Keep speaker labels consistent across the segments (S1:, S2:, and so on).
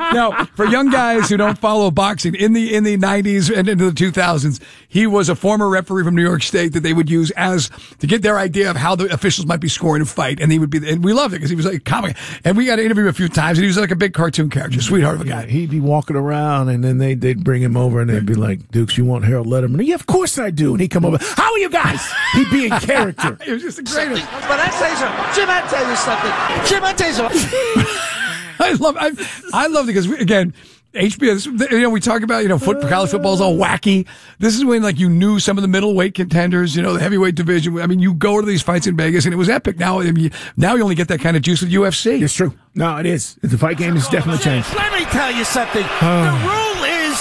S1: Now, for young guys who don't follow boxing, in the 90s and into the 2000s, he was a former referee from New York State that they would use as to get their idea of how the officials might be scoring a fight. And we loved it because he was like a comic. And we got to interview him a few times, and he was like a big cartoon character, sweetheart of a guy.
S2: He'd be walking around, and then they'd bring him over, and they'd be like, Dukes, you want Harold Letterman? Yeah, of course I do. And he'd come over, how are you guys? He'd be in character.
S1: It was just the greatest.
S3: But I say something. Jim, I tell you something. Jim, I tell you something.
S1: I love it because, again, HBO, we talk about, college football's all wacky. This is when, you knew some of the middleweight contenders, the heavyweight division. I mean, you go to these fights in Vegas, and it was epic. Now you only get that kind of juice with UFC.
S2: It's true. No, it is. The fight game has definitely changed.
S3: Let me tell you something. The rule is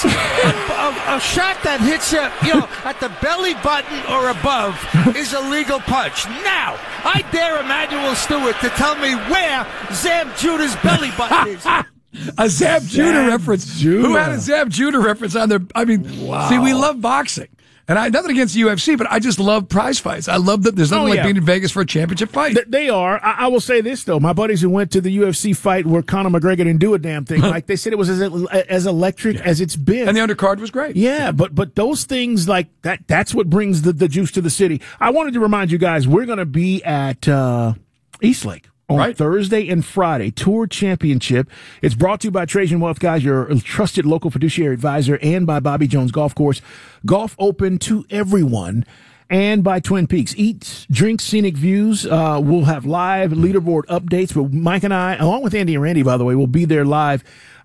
S3: a shot that hits you, at the belly button or above is a legal punch. Now, I dare Emmanuel Stewart to tell me where Zab Judah's belly button is.
S1: A Zab Judah reference. Who had a Zab Judah reference on their? I mean, wow. See, we love boxing. And nothing against the UFC, but I just love prize fights. I love that there's nothing like being in Vegas for a championship fight.
S2: They are. I will say this, though. My buddies who went to the UFC fight where Conor McGregor didn't do a damn thing, they said it was as electric as it's been.
S1: And the undercard was great.
S2: Yeah, but those things like that's what brings the juice to the city. I wanted to remind you guys, we're going to be at Eastlake on Thursday and Friday, Tour Championship. It's brought to you by Trajan Wealth, guys, your trusted local fiduciary advisor, and by Bobby Jones Golf Course. Golf open to everyone. And by Twin Peaks. Eat, drink, scenic views. We'll have live leaderboard updates. But Mike and I, along with Andy and Randy, by the way, will be there live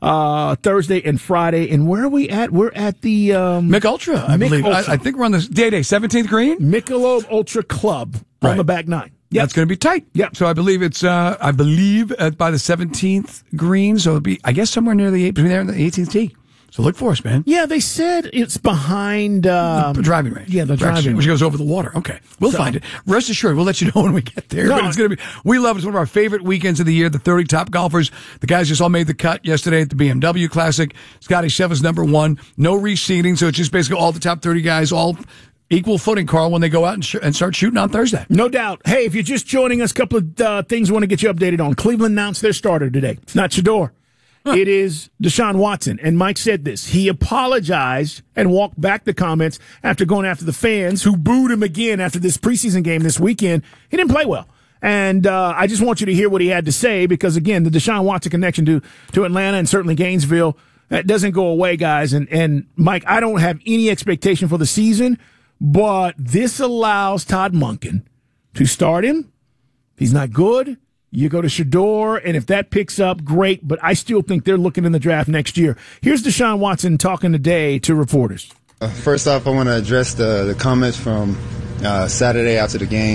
S2: Thursday and Friday. And where are we at? We're at the
S1: Mick Ultra, I believe. I think we're on the day 17th green.
S2: Michelob Ultra Club on the back nine.
S1: Yep. That's going to be tight.
S2: Yep.
S1: So I believe it's, by the 17th green. So it'll be, I guess, somewhere near between there and the 18th tee. So look for us, man.
S2: Yeah, they said it's behind
S1: the driving range.
S2: Yeah, the driving range.
S1: Which goes over the water. Okay. We'll find it. Rest assured, we'll let you know when we get there. No, but it's going to be, we love it. It's one of our favorite weekends of the year. The 30 top golfers. The guys just all made the cut yesterday at the BMW Classic. Scotty Scheffler's number one. No reseeding. So it's just basically all the top 30 guys, all equal footing, Carl, when they go out and start shooting on Thursday.
S2: No doubt. Hey, if you're just joining us, a couple of things we want to get you updated on. Cleveland announced their starter today. It's not Shedeur. It is Deshaun Watson. And Mike said this. He apologized and walked back the comments after going after the fans who booed him again after this preseason game this weekend. He didn't play well. And I just want you to hear what he had to say because, again, the Deshaun Watson connection to Atlanta and certainly Gainesville, that doesn't go away, guys. And Mike, I don't have any expectation for the season, but this allows Todd Monken to start him. If he's not good, you go to Shedeur, and if that picks up, great. But I still think they're looking in the draft next year. Here's Deshaun Watson talking today to reporters.
S4: First off, I want to address the comments from Saturday after the game.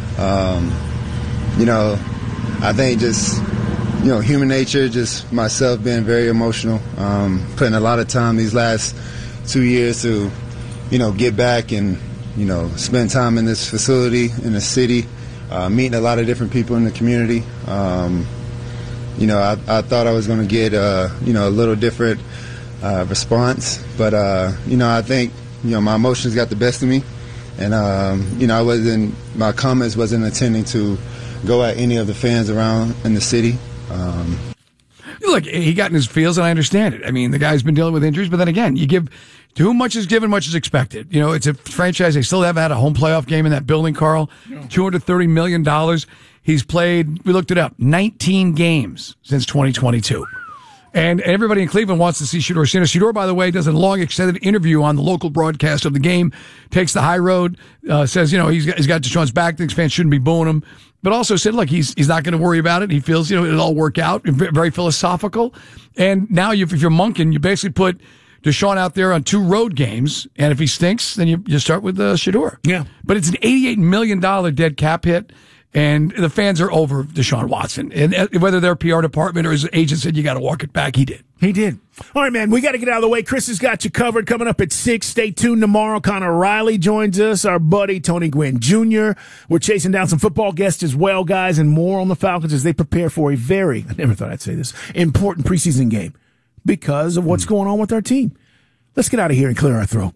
S4: I think just, human nature, just myself being very emotional, putting a lot of time these last 2 years to, get back and, spend time in this facility, in the city. Meeting a lot of different people in the community. I thought I was going to get, a little different response. But, I think, my emotions got the best of me. And, my comments wasn't intending to go at any of the fans around in the city.
S1: Look, he got in his feels, and I understand it. I mean, the guy's been dealing with injuries, but then again, you give to whom much is given, much is expected. It's a franchise. They still haven't had a home playoff game in that building, Carl. No. $230 million. He's played, we looked it up, 19 games since 2022. And everybody in Cleveland wants to see Shedeur Sanders. Shedeur, by the way, does a long, extended interview on the local broadcast of the game, takes the high road, says, he's got Deshaun's back, thinks fans shouldn't be booing him, but also said, look, he's not going to worry about it. He feels, it'll all work out. Very philosophical. And now if you're Monken, you basically put Deshaun out there on 2 road games, and if he stinks, then you start with Shedeur.
S2: Yeah.
S1: But it's an $88 million dead cap hit. And the fans are over Deshaun Watson. And whether their PR department or his agent said, you got to walk it back, he did.
S2: He did. All right, man, we got to get out of the way. Chris has got you covered. Coming up at 6. Stay tuned tomorrow. Connor Riley joins us, our buddy Tony Gwynn Jr. We're chasing down some football guests as well, guys, and more on the Falcons as they prepare for a I never thought I'd say this, important preseason game because of what's going on with our team. Let's get out of here and clear our throat.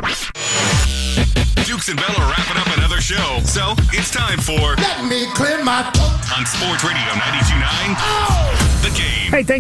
S5: Dukes and Bell are wrapping up another show, so it's time for
S3: Let me clear my throat
S5: on Sports Radio 92.9. The Game.
S2: Hey, thanks.